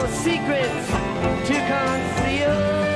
secrets to conceal.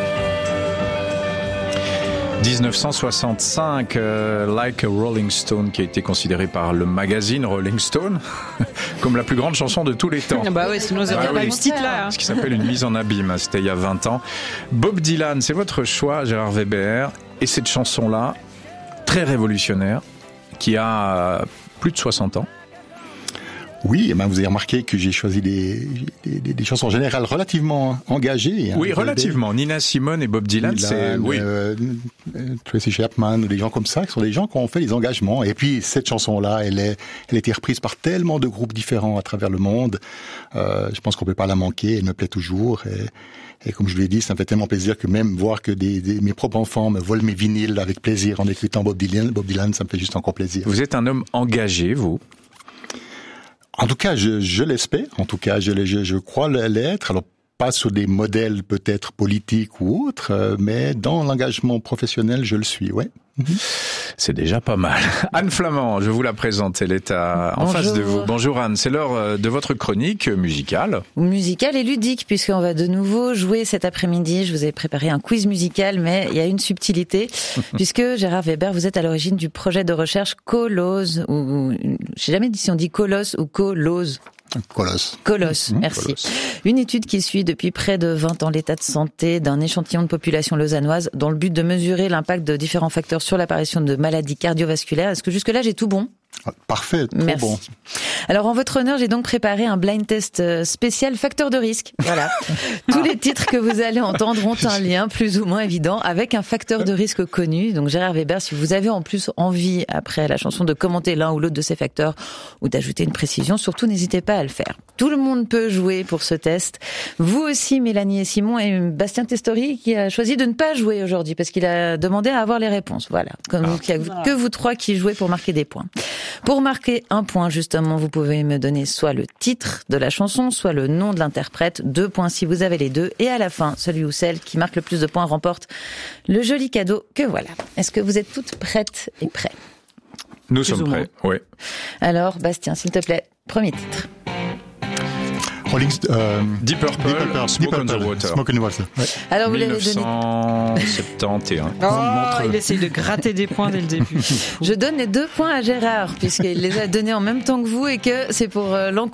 1965, Like a Rolling Stone, qui a été considéré par le magazine Rolling Stone comme la plus grande chanson de tous les temps. Bah ouais, sinon ils n'auraient pas eu ce titre-là. Hein. Ce qui s'appelle une mise en abîme, c'était il y a 20 ans. Bob Dylan, c'est votre choix, Gérard Weber, et cette chanson-là, très révolutionnaire, qui a plus de 60 ans. Oui, vous avez remarqué que j'ai choisi des chansons en général relativement engagées. Oui, relativement. Nina Simone et Bob Dylan, c'est... Oui. Tracy Chapman, ou des gens comme ça, qui sont des gens qui ont fait des engagements. Et puis, cette chanson-là, elle a été reprise par tellement de groupes différents à travers le monde. Je pense qu'on peut pas la manquer, elle me plaît toujours. Et comme je l'ai dit, ça me fait tellement plaisir que même voir que mes propres enfants me volent mes vinyles avec plaisir en écoutant Bob Dylan, ça me fait juste encore plaisir. Vous êtes un homme engagé, vous? En tout cas, je l'espère. En tout cas, je crois l'être. Alors, pas sur des modèles peut-être politiques ou autres, mais dans l'engagement professionnel, je le suis, ouais. C'est déjà pas mal. Anne Flamand, je vous la présente, elle est en face de vous. Bonjour Anne, c'est l'heure de votre chronique musicale. Musicale et ludique, puisqu'on va de nouveau jouer cet après-midi. Je vous ai préparé un quiz musical, mais il y a une subtilité, puisque Gérard Weber, vous êtes à l'origine du projet de recherche Colose, ou je sais jamais si on dit Colosse ou Colose. Colosse, merci. Colosse. Une étude qui suit depuis près de 20 ans l'état de santé d'un échantillon de population lausannoise dans le but de mesurer l'impact de différents facteurs sur l'apparition de maladies cardiovasculaires. Est-ce que jusque-là j'ai tout bon ? Parfait, trop Merci. Bon. Alors en votre honneur, j'ai donc préparé un blind test spécial facteur de risque. Voilà. Tous les titres que vous allez entendre ont un lien plus ou moins évident avec un facteur de risque connu. Donc Gérard Weber, si vous avez en plus envie après la chanson de commenter l'un ou l'autre de ces facteurs ou d'ajouter une précision, surtout n'hésitez pas à le faire. Tout le monde peut jouer pour ce test. Vous aussi, Mélanie et Simon, et Bastien Testori qui a choisi de ne pas jouer aujourd'hui parce qu'il a demandé à avoir les réponses. Voilà. Donc il n'y a que vous trois qui jouez pour marquer des points. Pour marquer un point, justement, vous pouvez me donner soit le titre de la chanson, soit le nom de l'interprète. 2 points si vous avez les deux. Et à la fin, celui ou celle qui marque le plus de points remporte le joli cadeau que voilà. Est-ce que vous êtes toutes prêtes et prêts ? Nous sommes prêts, oui. Alors, Bastien, s'il te plaît, premier titre. Deep Purple, Smoke on the Water. Smoke on the Water. Ouais. Alors, vous l'avez donné. 1971. Il essaye de gratter des points dès le début. Je donne les 2 points à Gérard, puisqu'il les a donnés en même temps que vous et que c'est pour l'encourager.